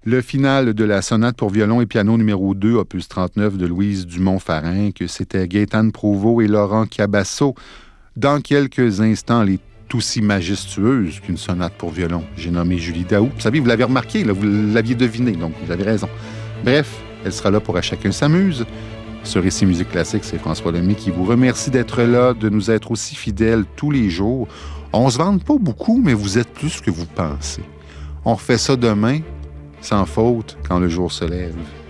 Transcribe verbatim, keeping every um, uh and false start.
Le final de la sonate pour violon et piano numéro deux, opus trente-neuf de Louise Dumont-Farin, que c'était Gaétane Provost et Laurent Cabasso. Dans quelques instants, elle est aussi majestueuse qu'une sonate pour violon. J'ai nommé Julie Daou. Vous savez, vous l'avez remarqué, là, vous l'aviez deviné, donc vous avez raison. Bref, elle sera là pour À chacun s'amuse. Ce Récit Musique Classique, c'est François Lemay qui vous remercie d'être là, de nous être aussi fidèles tous les jours. On se vante pas beaucoup, mais vous êtes plus que vous pensez. On refait ça demain, sans faute, quand le jour se lève.